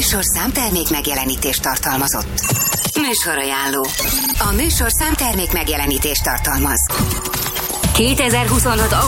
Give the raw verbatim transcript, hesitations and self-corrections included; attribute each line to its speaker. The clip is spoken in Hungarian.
Speaker 1: műsorszám termék megjelenítést tartalmazott. Műsorajánló. A műsorszám termék megjelenítést tartalmaz. kétezer-huszonhat